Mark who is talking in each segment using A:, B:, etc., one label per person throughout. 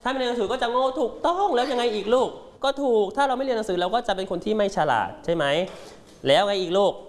A: ถ้าไม่เรียนหนังสือก็จะโง่ถูกต้องแล้วยังไงอีกลูกก็ถูกถ้าเราไม่เรียนหนังสือเราก็จะเป็นคนที่ไม่ฉลาดใช่ไหมแล้วไงอีกลูก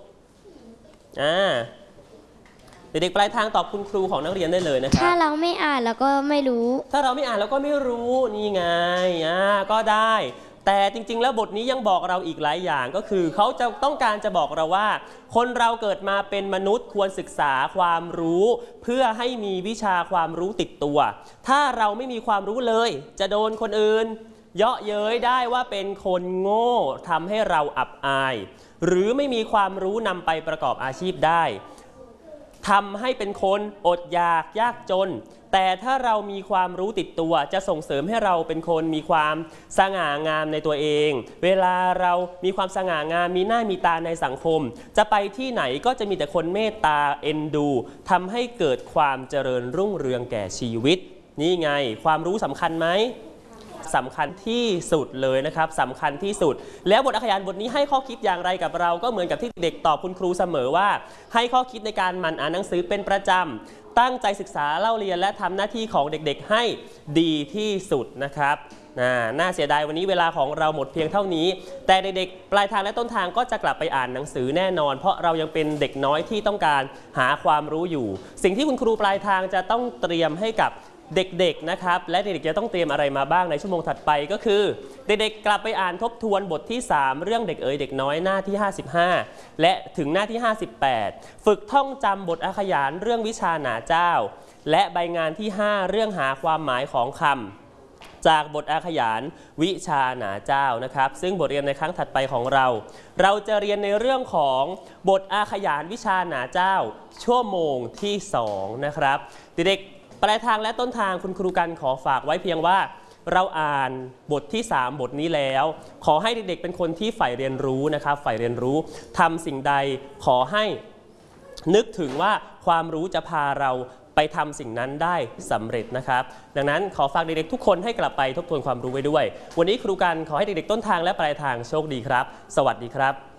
A: เด็กๆปลายทางตอบคุณครูของนักเรียนได้เลยนะครับ
B: ถ้าเราไม่อ่านเราก็ไม่รู้
A: ถ้าเราไม่อ่านเราก็ไม่รู้นี่ไงก็ได้แต่จริงๆแล้วบทนี้ยังบอกเราอีกหลายอย่างก็คือเขาจะต้องการจะบอกเราว่าคนเราเกิดมาเป็นมนุษย์ควรศึกษาความรู้เพื่อให้มีวิชาความรู้ติดตัวถ้าเราไม่มีความรู้เลยจะโดนคนอื่นเยาะเย้ยได้ว่าเป็นคนโง่ทำให้เราอับอายหรือไม่มีความรู้นำไปประกอบอาชีพได้ทำให้เป็นคนอดอยากยากจนแต่ถ้าเรามีความรู้ติดตัวจะส่งเสริมให้เราเป็นคนมีความสง่างามในตัวเองเวลาเรามีความสง่างามมีหน้ามีตาในสังคมจะไปที่ไหนก็จะมีแต่คนเมตตาเอ็นดูทำให้เกิดความเจริญรุ่งเรืองแก่ชีวิตนี่ไงความรู้สำคัญไหมสำคัญที่สุดเลยนะครับสำคัญที่สุดแล้วบทอักขยานบทนี้ให้ข้อคิดอย่างไรกับเราก็เหมือนกับที่เด็กตอบคุณครูเสมอว่าให้ข้อคิดในการหมั่นอ่านหนังสือเป็นประจำตั้งใจศึกษาเล่าเรียนและทำหน้าที่ของเด็กๆให้ดีที่สุดนะครับน่าเสียดายวันนี้เวลาของเราหมดเพียงเท่านี้แต่เด็กๆปลายทางและต้นทางก็จะกลับไปอ่านหนังสือแน่นอนเพราะเรายังเป็นเด็กน้อยที่ต้องการหาความรู้อยู่สิ่งที่คุณครูปลายทางจะต้องเตรียมให้กับเด็กๆนะครับและเด็กๆจะต้องเตรียมอะไรมาบ้างในชั่วโมงถัดไปก็คือเด็กๆกลับไปอ่านทบทวนบทที่3เรื่องเด็กเอ๋ยเด็กน้อยหน้าที่55และถึงหน้าที่58ฝึกท่องจำบทอาขยานเรื่องวิชาหนาเจ้าและใบงานที่5เรื่องหาความหมายของคำจากบทอาขยานวิชาหนาเจ้านะครับซึ่งบทเรียนในครั้งถัดไปของเราจะเรียนในเรื่องของบทอาขยานวิชาหนาเจ้าชั่วโมงที่2นะครับเด็กปลายทางและต้นทางคุณครูกันขอฝากไว้เพียงว่าเราอ่านบทที่3บทนี้แล้วขอให้เด็กๆเป็นคนที่ใฝ่เรียนรู้นะครับใฝ่เรียนรู้ทำสิ่งใดขอให้นึกถึงว่าความรู้จะพาเราไปทำสิ่งนั้นได้สำเร็จนะครับดังนั้นขอฝากเด็กๆทุกคนให้กลับไปทบทวนความรู้ไว้ด้วยวันนี้ครูกันขอให้เด็กๆต้นทางและปลายทางโชคดีครับสวัสดีครับ